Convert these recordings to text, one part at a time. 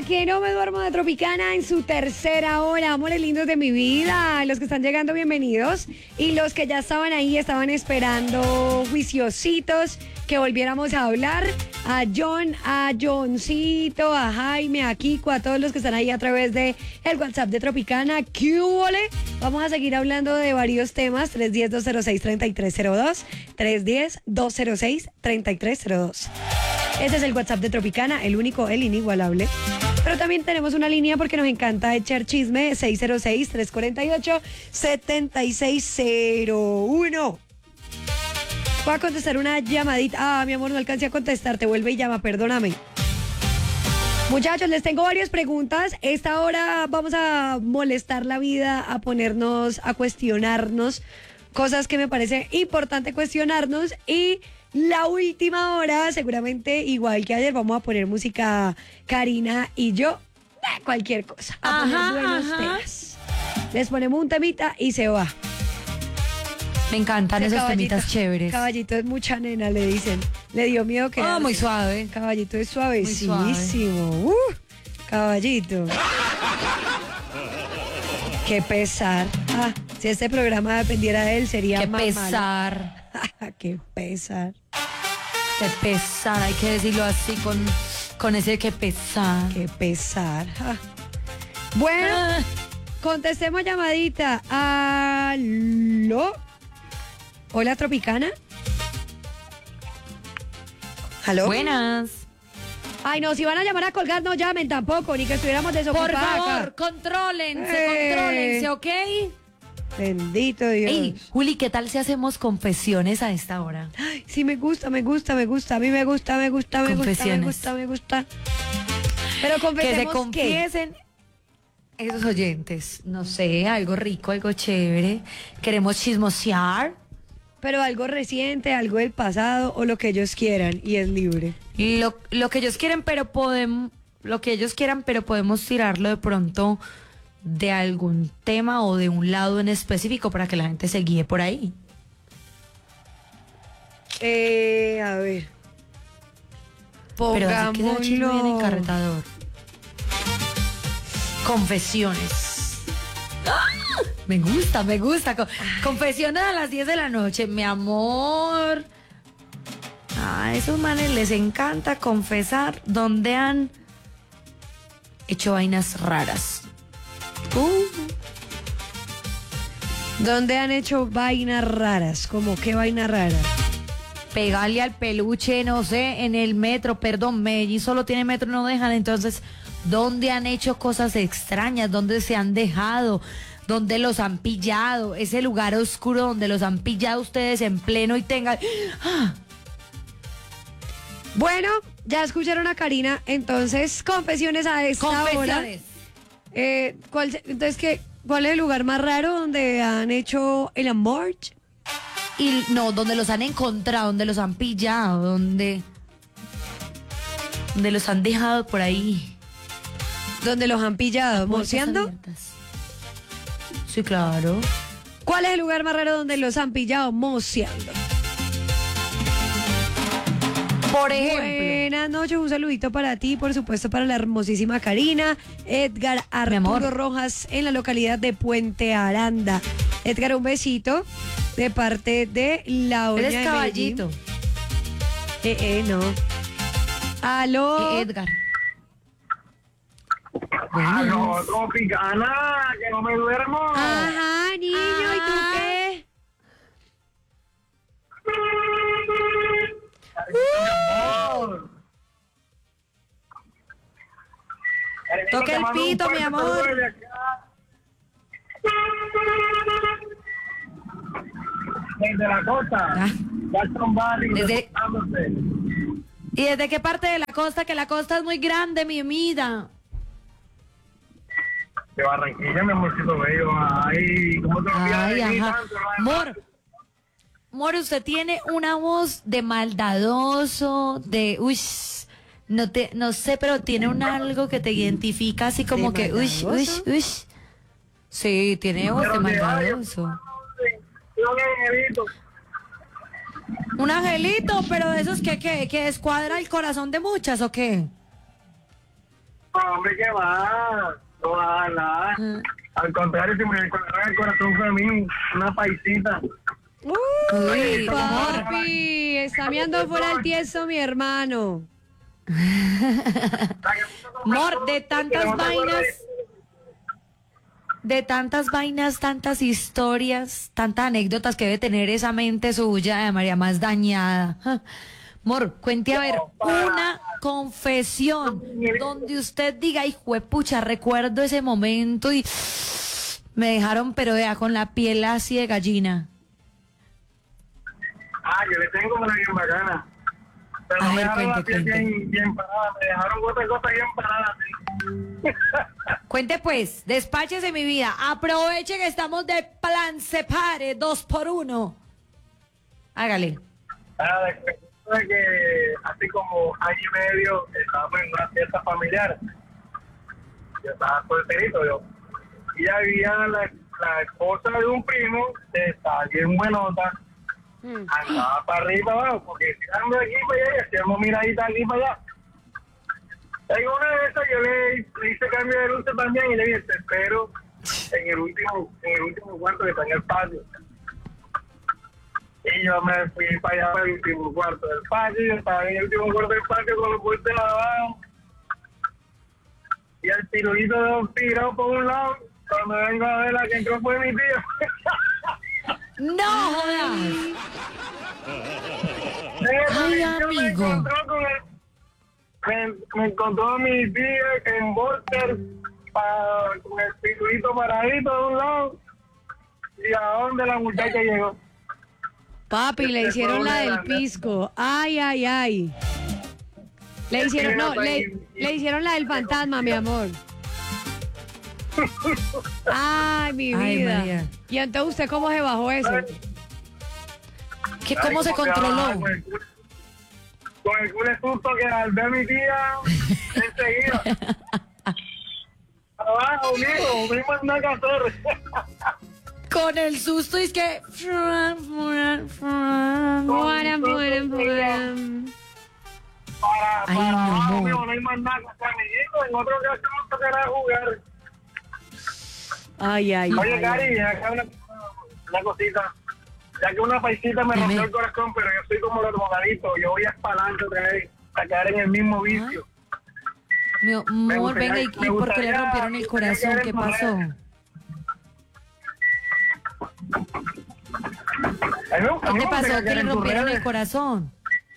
Aquí en No Me Duermo de Tropicana en su tercera hora. Amores lindos de mi vida. Los que están llegando, bienvenidos. Y los que ya estaban ahí, estaban esperando juiciositos que volviéramos a hablar. A John, a Johncito, a Jaime, a Kiko, a todos los que están ahí a través de el WhatsApp de Tropicana. ¿Qué hubo? Vamos a seguir hablando de varios temas. 310-206-3302. 310-206-3302. Ese es el WhatsApp de Tropicana, el único, el inigualable. Pero también tenemos una línea porque nos encanta echar chisme. 606-348-7601. Voy a contestar una llamadita. Ah, mi amor, no alcancé a contestar. Te vuelve y llama, perdóname. Muchachos, les tengo varias preguntas. Esta hora vamos a molestar la vida, a ponernos, a cuestionarnos cosas que me parece importante cuestionarnos. Y la última hora, seguramente igual que ayer, vamos a poner música Karina y yo, cualquier cosa. A poner buenos temas. Les ponemos un temita y se va. Me encantan esos temitas chéveres. Caballito es mucha nena, le dicen. Le dio miedo que... Oh, muy suave. Caballito es suavecísimo. Muy suave. Caballito. Qué pesar. Si este programa dependiera de él, sería Qué más pesar. Qué pesar. Qué pesar, hay que decirlo así con ese que pesar. Qué pesar. Bueno, contestemos llamadita. ¿Aló? Hola, Tropicana. ¿Aló? Buenas. Ay, no, si van a llamar a colgar, no llamen tampoco, ni que estuviéramos desocupados. Por favor, acá. contrólense, ¿ok? Bendito Dios. Ey, Juli, ¿qué tal si hacemos confesiones a esta hora? Ay, sí, me gusta. A mí me gusta. Confesiones. Me gusta. Pero confesemos Que se confiesen esos oyentes. No sé, algo rico, algo chévere. Queremos chismosear. Pero algo reciente, algo del pasado o lo que ellos quieran y es libre. Lo que ellos quieren, pero podemos tirarlo de pronto de algún tema o de un lado en específico para que la gente se guíe por ahí. A ver. Pero así que el chisme bien Pongámoslo. encarretador. Confesiones. ¡Ah! Me gusta. Confesiones a las 10 de la noche, mi amor. A esos manes les encanta confesar donde han hecho vainas raras. ¿Dónde han hecho vainas raras? ¿Cómo qué vaina rara? Pegarle al peluche, no sé, en el metro, perdón, Medellín solo tiene metro y no dejan, entonces, ¿dónde han hecho cosas extrañas? ¿Dónde se han dejado? ¿Dónde los han pillado? Ese lugar oscuro donde los han pillado ustedes en pleno y tengan... ¡Ah! Bueno, ya escucharon a Karina, entonces, confesiones a esta hora. Confesiones. ¿Cuál es el lugar más raro donde han hecho el amor? Y no, donde los han encontrado, donde los han pillado, donde los han dejado por ahí. ¿Dónde los han pillado? Puertas ¿Moceando? abiertas. Sí, claro. ¿Cuál es el lugar más raro donde los han pillado? Moceando. Por ejemplo. Buenas noches, un saludito para ti, por supuesto para la hermosísima Karina. Edgar Mi amor. Arturo Rojas en la localidad de Puente Aranda. Edgar, un besito de parte de la doña Eres de caballito. Medellín. No. Aló. Edgar. ¡Aló, Tropicana! ¡Que no me duermo! Ajá, niño, ¿y tú qué? Toca el pito, mi amor. Desde la costa. Jackson Valley. ¿Y desde qué parte de la costa? Que la costa es muy grande, mi vida. De Barranquilla, mi amorcito bello. Ay, ¿cómo te olvidas Ay, de mí ajá. tanto? Mor, usted tiene una voz de maldadoso, de no sé, pero tiene algo que te identifica así como ¿De que maldadoso? Sí, tiene voz de Pero de maldadoso. Yo un angelito. Un angelito, pero de esos que descuadra el corazón de muchas, ¿o qué? No, hombre, ¿qué va? No va a nada. Al contrario, si me encontraba el corazón fue a mí, una paisita. Uy, papi, está mirando fuera el tieso mi hermano. Mor, de tantas vainas, tantas historias, tantas anécdotas que debe tener esa mente suya de María más dañada. Mor, cuente a ver una confesión donde usted diga, hijo de pucha, recuerdo ese momento y me dejaron, pero vea, con la piel así de gallina. Yo le tengo una bien bacana. Pero A me ver, dejaron la cuente, piel cuente. bien parada, me dejaron otras cosas bien paradas. Cuente pues, despáchese mi vida, aproveche que estamos de plan separe, 2x1. Hágale. Después de que así como año y medio estábamos en una fiesta familiar. Yo estaba solterito yo. Y había la esposa de un primo que estaba bien buenota. Andaba para arriba y para abajo, porque tirando de aquí para allá y hacíamos miradita aquí para allá. En una de esas yo le hice cambio de luces también y le dije, te espero en el último cuarto que está en el patio. Y yo me fui para allá para el último cuarto del patio, yo estaba en el último cuarto del patio con los puestos abajo. Y el tirulito tirado por un lado, cuando vengo a ver la que entró fue mi tío. No jodas. Ay, amigo. Me encontró mi tía en Volter con el tirulito paradito de un lado. ¿Y a dónde la muchacha llegó? Papi, le hicieron la del pisco. Ay, ay, ay. Le hicieron, no, le hicieron la del fantasma, mi amor. Ay, mi Ay, vida. María. ¿Y entonces usted cómo se bajó eso? ¿Cómo se controló? Con el culo de susto que al ver a mi tía, enseguida. Abajo, mijo, no hay más nada que hacer. Con el susto es que... Mueran. Ay, Para no, abajo, amor. mijo, no hay más nada que hacer, amiguito. En otra ocasión nos tocará jugar. Ay, ay, Oye, ay. Cari, acá una cosita. Ya que una paisita me Dime. rompió el corazón, pero yo soy como los drogadictos. Yo voy a espalante otra vez, a caer en el mismo vicio. Mi amor, venga, ¿y me por qué le gustaría- rompieron el corazón? ¿Qué pasó? A mí ¿Qué me te pasó gustaría que caer le en tus rompieron el redes. corazón?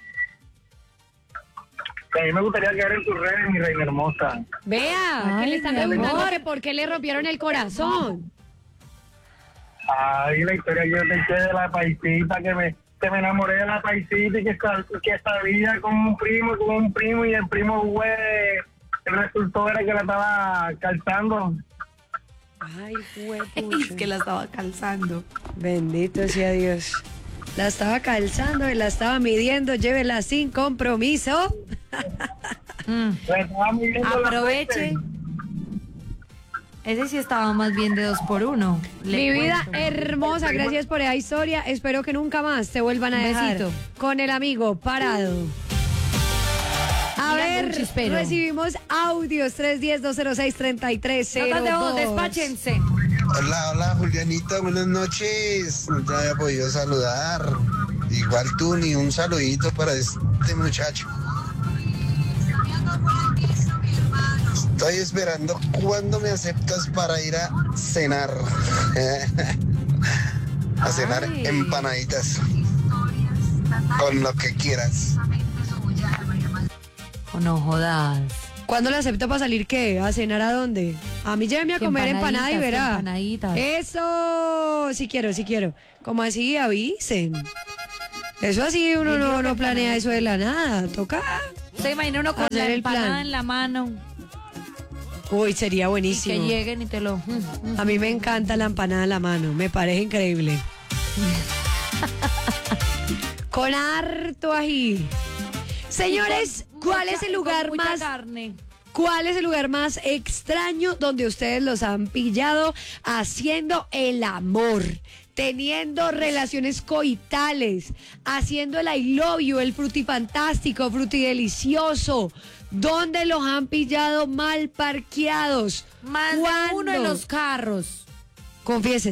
A mí me gustaría quedar en tus redes, mi reina hermosa. Vea, que Ay, le están mi preguntando amor. que por qué le rompieron el corazón. Ay, la historia que yo te eché de la paisita, que me enamoré de la paisita y que sabía con un primo y el primo, güey, el resultado era que la estaba calzando. Ay, Es que la estaba calzando. Bendito sea Dios. La estaba calzando y la estaba midiendo. Llévela sin compromiso. La estaba midiendo la Aproveche. frente. Ese sí estaba más bien de 2x1. Mi vida hermosa, gracias por esa historia. Espero que nunca más te vuelvan a Un dejar besito. con el amigo parado. A Mirando ver, un chispero. recibimos audios 310-206-3302. Notas de voz, despáchense. Hola, Julianita, buenas noches. No te había podido saludar. Igual tú, ni un saludito para este muchacho. Estoy esperando cuándo me aceptas para ir a cenar. A cenar Ay. empanaditas. Con lo que quieras. Oh, no jodas. ¿Cuándo le acepto para salir qué? ¿A cenar a dónde? A mí lléveme a comer empanada y Empanaditas, verá. empanaditas. Eso, sí quiero. Como así, avisen. Eso así uno no planea eso de la nada. Toca. Se imagina uno con Hacer la el empanada plan. en la mano Uy, sería y que buenísimo. lleguen y te lo... A mí me encanta la empanada en la mano, me parece increíble. Con harto ají. Señores, ¿cuál es el lugar Con mucha más carne. ¿Cuál es el lugar más extraño donde ustedes los han pillado haciendo el amor? Teniendo relaciones coitales, haciendo el I love you, el frutifantástico, frutidelicioso, ¿Dónde los han pillado mal parqueados? Más de uno en los carros. Confiesen.